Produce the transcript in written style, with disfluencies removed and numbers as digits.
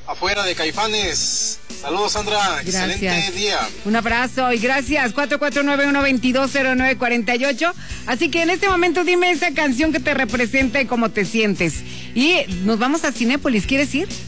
afuera de Caifanes. Saludos, Sandra. Gracias. Excelente día. Un abrazo y gracias. 449-122-0948. Así que en este momento dime esa canción que te representa y cómo te sientes. Y nos vamos a Cinépolis. ¿Quieres ir?